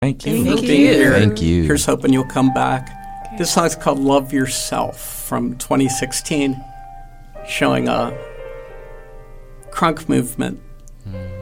Thank you. Thank for you. being here. Thank you. Here's hoping you'll come back. This song's called Love Yourself from 2016, showing a crunk movement